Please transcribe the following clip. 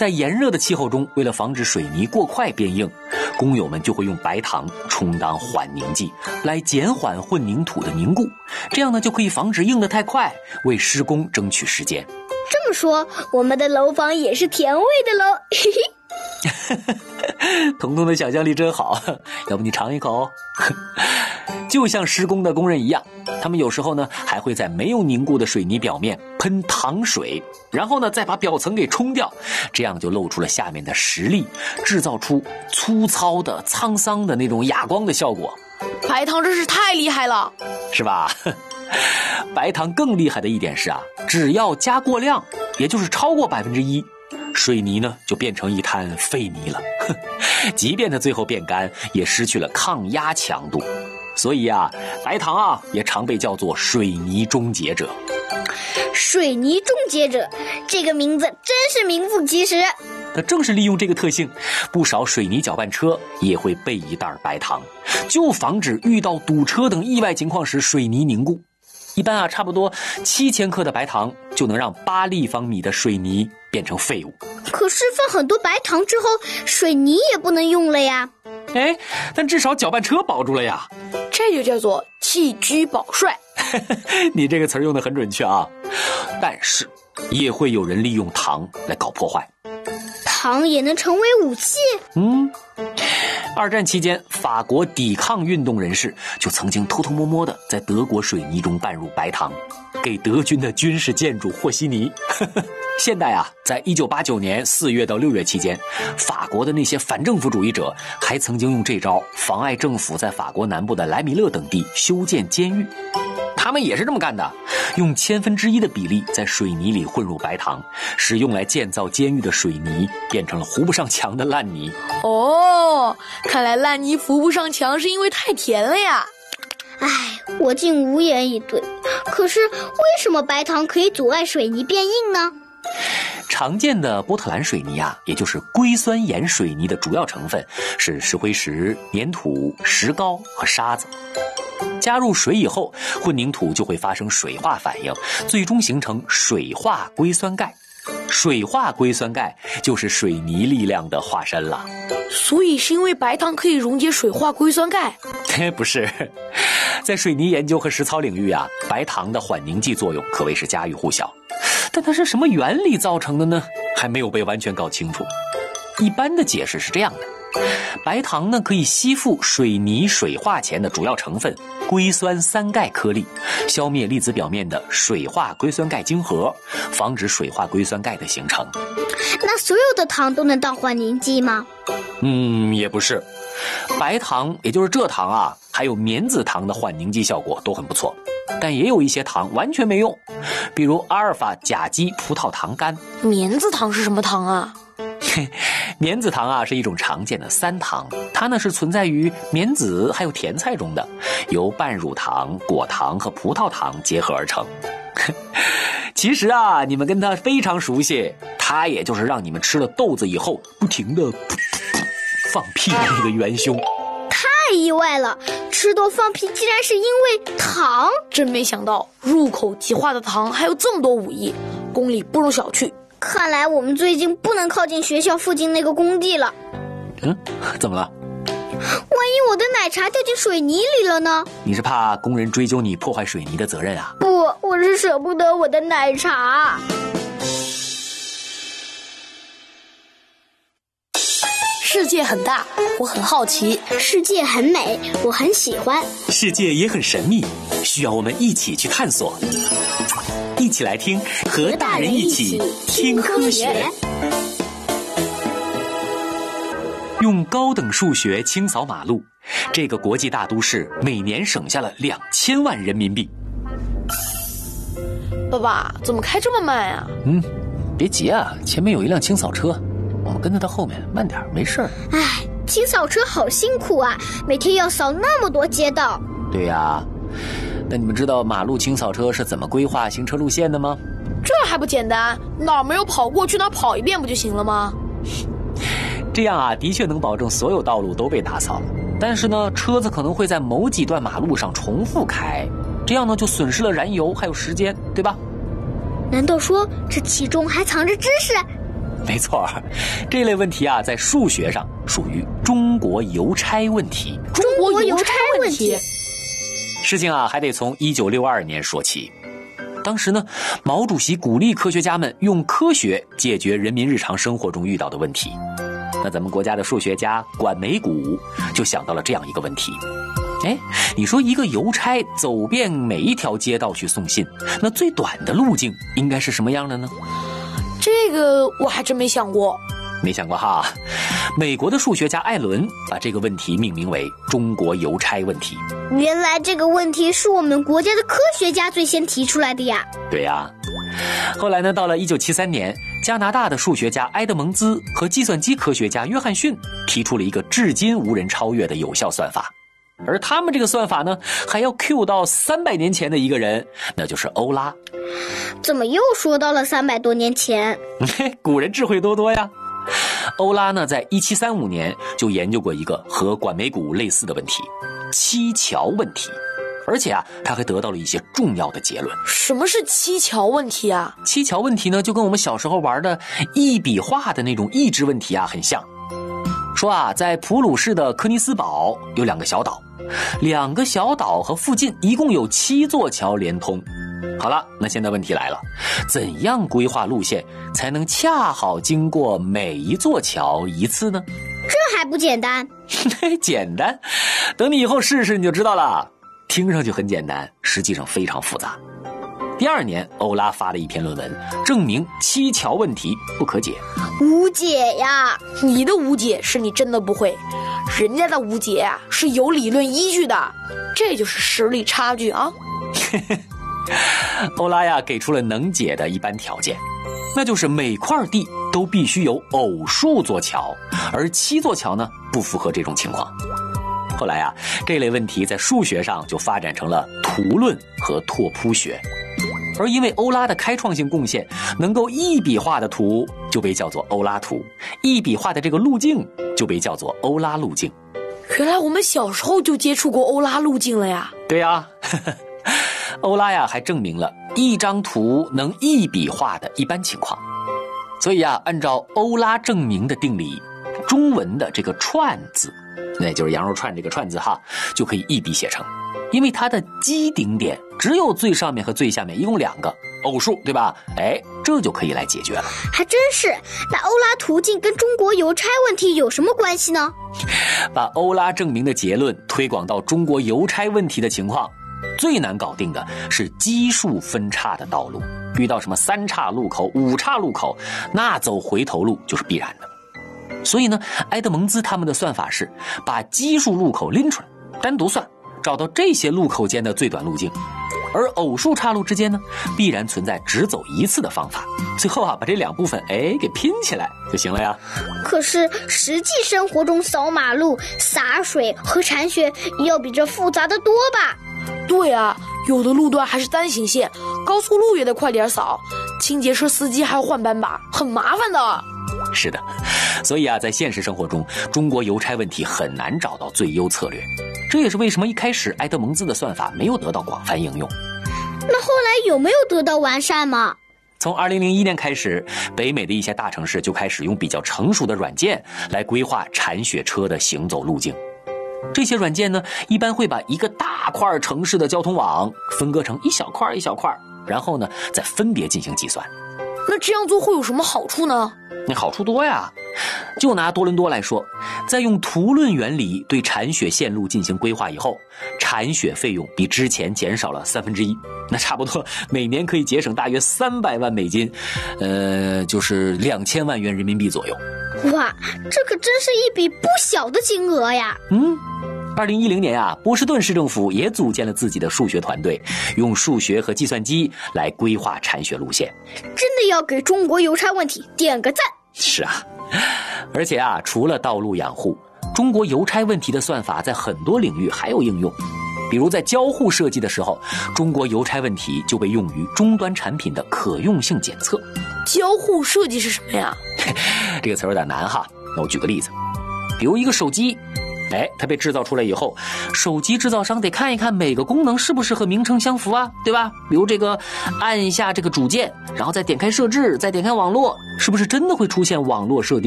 在炎热的气候中，为了防止水泥过快变硬，工友们就会用白糖充当缓凝剂，来减缓混凝土的凝固，这样呢就可以防止硬得太快，为施工争取时间。 这么说，我们的楼房也是甜味的喽，嘿嘿。 彤彤的想象力真好，要不你尝一口？就像施工的工人一样，他们有时候呢还会在没有凝固的水泥表面喷糖水，然后呢再把表层给冲掉，这样就露出了下面的实力，制造出粗糙的沧桑的那种哑光的效果。 白糖真是太厉害了， 是吧？白糖更厉害的一点是啊，只要加过量，也就是超过1%，水泥呢就变成一滩废泥了，即便它最后变干，也失去了抗压强度。所以啊，白糖啊也常被叫做水泥终结者。 水泥终结者，这个名字真是名副其实。 那正是利用这个特性，不少水泥搅拌车也会备一袋白糖，就防止遇到堵车等意外情况时水泥凝固。一般啊，差不多7000克的白糖就能让8立方米的水泥变成废物。 可是放很多白糖之后，水泥也不能用了呀。 哎，但至少搅拌车保住了呀。 这就叫做弃车保帅。 你这个词儿用得很准确啊。但是也会有人利用糖来搞破坏。 糖也能成为武器？ 二战期间，法国抵抗运动人士就曾经偷偷摸摸地在德国水泥中拌入白糖，给德军的军事建筑和稀泥。现代啊，在1989年4月到6月期间，法国的那些反政府主义者还曾经用这招妨碍政府在法国南部的莱米勒等地修建监狱。他们也是这么干的，用1/1000的比例在水泥里混入白糖，使用来建造监狱的水泥变成了糊不上墙的烂泥。 哦，看来烂泥浮不上墙是因为太甜了呀。 唉，我竟无言以对。可是为什么白糖可以阻碍水泥变硬呢？ 常见的波特兰水泥啊，也就是硅酸盐水泥的主要成分是石灰石、粘土、石膏和沙子。加入水以后，混凝土就会发生水化反应，最终形成水化硅酸钙。水化硅酸钙就是水泥力量的化身了。 所以是因为白糖可以溶解水化硅酸钙？ 不是，在水泥研究和实操领域啊，白糖的缓凝剂作用可谓是家喻户晓。但它是什么原理造成的呢？还没有被完全搞清楚。一般的解释是这样的：白糖呢可以吸附水泥水化前的主要成分硅酸3钙颗粒，消灭粒子表面的水化硅酸钙晶核，防止水化硅酸钙的形成。 那所有的糖都能当缓凝剂吗？ 也不是。白糖也就是蔗糖啊，还有棉子糖的缓凝剂效果都很不错，但也有一些糖完全没用，比如阿尔法甲基葡萄糖苷。 棉子糖是什么糖啊？ 棉子糖啊是一种常见的3糖，它呢是存在于棉籽还有甜菜中的，由半乳糖、果糖和葡萄糖结合而成。其实啊，你们跟它非常熟悉，它也就是让你们吃了豆子以后不停地放屁的那个元凶。 太意外了，吃豆放屁竟然是因为糖。 真没想到入口即化的糖还有这么多武艺，公理不容小觑。 看来我们最近不能靠近学校附近那个工地了。 怎么了？ 万一我的奶茶掉进水泥里了呢？ 你是怕工人追究你破坏水泥的责任啊？ 不，我是舍不得我的奶茶。 世界很大，我很好奇； 世界很美，我很喜欢； 世界也很神秘，需要我们一起去探索。一起来听，和大人一起听科学。用高等数学清扫马路，这个国际大都市每年省下了2000万人民币。 爸爸，怎么开这么慢啊？ 别急啊，前面有一辆清扫车，我们跟在它后面，慢点，没事。 唉，清扫车好辛苦啊，每天要扫那么多街道。 对呀，那你们知道马路清扫车是怎么规划行车路线的吗？ 这还不简单，哪儿没有跑过去哪儿跑一遍不就行了吗？ 这样啊，的确能保证所有道路都被打扫了。但是呢，车子可能会在某几段马路上重复开，这样呢就损失了燃油还有时间，对吧？ 难道说这其中还藏着知识？ 没错，这类问题啊，在数学上属于中国邮差问题。 中国邮差问题， 事情啊，还得从1962年说起。当时呢，毛主席鼓励科学家们用科学解决人民日常生活中遇到的问题。那咱们国家的数学家管美谷就想到了这样一个问题：你说一个邮差走遍每一条街道去送信，那最短的路径应该是什么样的呢？ 这个我还真没想过。 没想过哈。美国的数学家艾伦把这个问题命名为中国邮差问题。 原来这个问题是我们国家的科学家最先提出来的呀。 对呀。后来呢，到了1973年，加拿大的数学家埃德蒙兹和计算机科学家约翰逊提出了一个至今无人超越的有效算法。而他们这个算法呢，还要 Q 到300年前的一个人，那就是欧拉。 怎么又说到了300多年前？ 古人智慧多多呀。欧拉呢，在1735年就研究过一个和管美谷类似的问题——七桥问题。而且啊，他还得到了一些重要的结论。 什么是七桥问题啊？ 七桥问题呢，就跟我们小时候玩的一笔画的那种益智问题啊很像。说啊，在普鲁士的科尼斯堡有2个小岛，2个小岛和附近一共有7座桥连通。好了，那现在问题来了，怎样规划路线才能恰好经过每一座桥一次呢？ 这还不简单？ 简单，等你以后试试你就知道了。听上去很简单，实际上非常复杂。第2年，欧拉发了一篇论文，证明七桥问题不可解。 无解呀！ 你的无解是你真的不会，人家的无解啊是有理论依据的，这就是实力差距啊。 欧拉呀给出了能解的一般条件，那就是每块地都必须有偶数座桥，而7座桥呢不符合这种情况。后来啊，这类问题在数学上就发展成了图论和拓扑学。而因为欧拉的开创性贡献，能够一笔画的图就被叫做欧拉图，一笔画的这个路径就被叫做欧拉路径。 原来我们小时候就接触过欧拉路径了呀。 对呀。欧拉呀还证明了一张图能一笔画的一般情况。所以啊，按照欧拉证明的定理，中文的这个串字，那就是羊肉串这个串字哈，就可以一笔写成。因为它的基顶点只有最上面和最下面一共2个偶数，对吧？这就可以来解决了。 还真是。那欧拉途径跟中国邮差问题有什么关系呢？ 把欧拉证明的结论推广到中国邮差问题的情况，最难搞定的是奇数分叉的道路。遇到什么3岔路口、5岔路口，那走回头路就是必然的。所以呢，埃德蒙兹他们的算法是把奇数路口拎出来单独算，找到这些路口间的最短路径，而偶数岔路之间呢，必然存在只走一次的方法。最后啊，把这2部分给拼起来就行了呀。 可是实际生活中扫马路、洒水和铲雪要比这复杂的多吧？ 对啊，有的路段还是单行线，高速路也得快点扫，清洁车司机还要换班把，很麻烦的。 是的，所以啊，在现实生活中，中国邮差问题很难找到最优策略。这也是为什么一开始埃德蒙兹的算法没有得到广泛应用。 那后来有没有得到完善吗？ 从2001年开始，北美的一些大城市就开始用比较成熟的软件来规划铲雪车的行走路径。这些软件呢，一般会把一个大块城市的交通网分割成一小块一小块，然后呢，再分别进行计算。 那这样做会有什么好处呢？ 那好处多呀。就拿多伦多来说，在用图论原理对铲雪线路进行规划以后，铲雪费用比之前减少了1/3，那差不多每年可以节省大约300万美金，就是2000万元人民币左右。 哇，这可真是一笔不小的金额呀。 2010年啊，波士顿市政府也组建了自己的数学团队，用数学和计算机来规划铲雪路线。 真的要给中国邮差问题点个赞。 是啊，而且啊，除了道路养护，中国邮差问题的算法在很多领域还有应用。比如在交互设计的时候，中国邮差问题就被用于终端产品的可用性检测。 交互设计是什么呀？ 这个词有点难哈，那我举个例子。比如一个手机它被制造出来以后，手机制造商得看一看每个功能是不是和名称相符啊，对吧？比如这个按一下这个主键，然后再点开设置，再点开网络，是不是真的会出现网络设定